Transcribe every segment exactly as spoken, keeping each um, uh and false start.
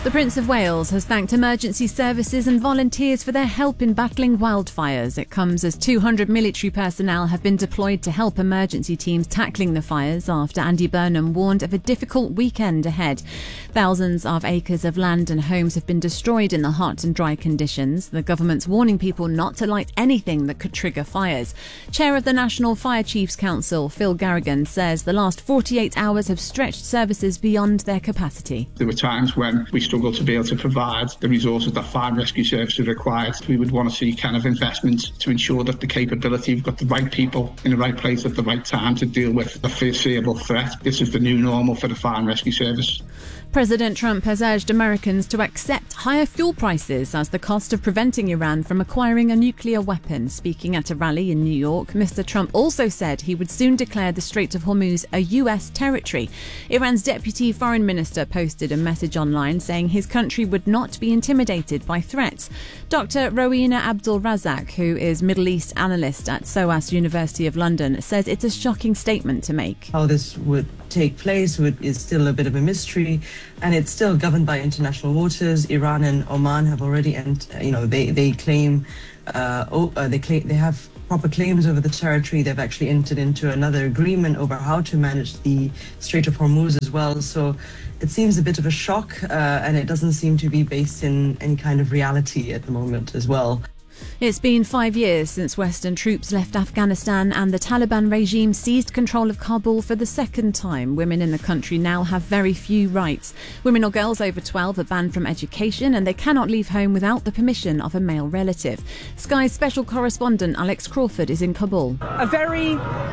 The Prince of Wales has thanked emergency services and volunteers for their help in battling wildfires. It comes as two hundred military personnel have been deployed to help emergency teams tackling the fires after Andy Burnham warned of a difficult weekend ahead. Thousands of acres of land and homes have been destroyed in the hot and dry conditions. The government's warning people not to light anything that could trigger fires. Chair of the National Fire Chiefs Council, Phil Garrigan, says the last forty-eight hours have stretched services beyond their capacity. There were times when we struggled to be able to provide the resources that fire and rescue services required. We would want to see kind of investments to ensure that the capability, we've got the right people in the right place at the right time to deal with a foreseeable threat. This is the new normal for the fire and rescue service. President Trump has urged Americans to accept higher fuel prices as the cost of preventing Iran from acquiring a nuclear weapon. Speaking at a rally in New York, Mister Trump also said he would soon declare the Strait of Hormuz a U S territory. Iran's deputy foreign minister posted a message online saying his country would not be intimidated by threats. Doctor Rowena Abdul Razak, who is Middle East analyst at SOAS University of London, says it's a shocking statement to make. How this would take place would, is still a bit of a mystery, and it's still governed by international waters. Iran and Oman have already, and you know, they they claim, uh, oh, uh, they claim they have proper claims over the territory. They've actually entered into another agreement over how to manage the Strait of Hormuz as well. So it seems a bit of a shock, uh, and it doesn't seem to be based in any kind of reality at the moment as well. It's been five years since Western troops left Afghanistan and the Taliban regime seized control of Kabul for the second time. Women in the country now have very few rights. Women or girls over twelve are banned from education and they cannot leave home without the permission of a male relative. Sky's special correspondent Alex Crawford is in Kabul. A very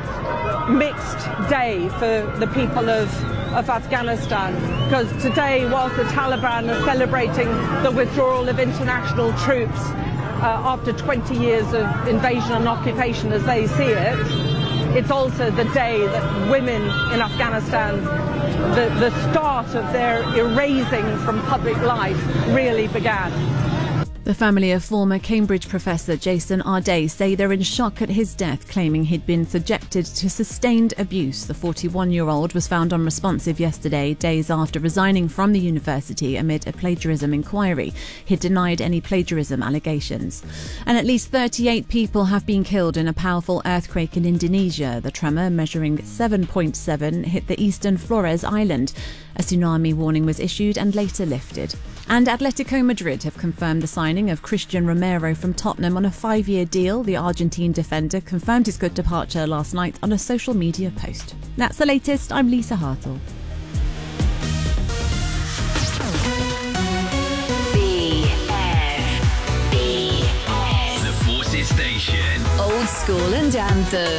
mixed day for the people of, of Afghanistan, because today, whilst the Taliban are celebrating the withdrawal of international troops Uh, after twenty years of invasion and occupation as they see it, it's also the day that women in Afghanistan, the, the start of their erasing from public life really began. The family of former Cambridge professor Jason Arday say they're in shock at his death, claiming he'd been subjected to sustained abuse. The forty-one-year-old was found unresponsive yesterday, days after resigning from the university amid a plagiarism inquiry. He'd denied any plagiarism allegations. And at least thirty-eight people have been killed in a powerful earthquake in Indonesia. The tremor, measuring seven point seven, hit the eastern Flores Island. A tsunami warning was issued and later lifted. And Atletico Madrid have confirmed the signing of Christian Romero from Tottenham on a five-year deal. The Argentine defender confirmed his good departure last night on a social media post. That's the latest. I'm Lisa Hartle. B F B S. The Forces Station. Old School and Anthem.